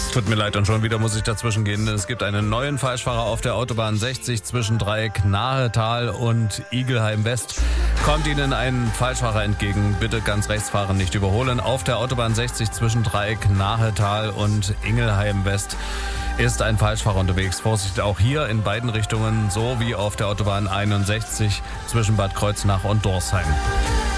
Tut mir leid, und schon wieder muss ich dazwischen gehen, denn es gibt einen neuen Falschfahrer auf der Autobahn 60 zwischen Dreieck Nahetal und Igelheim West. Kommt Ihnen ein Falschfahrer entgegen, bitte ganz rechts fahren, nicht überholen. Auf der Autobahn 60 zwischen Dreieck Nahetal und Ingelheim West ist ein Falschfahrer unterwegs. Vorsicht auch hier in beiden Richtungen, so wie auf der Autobahn 61 zwischen Bad Kreuznach und Dorsheim.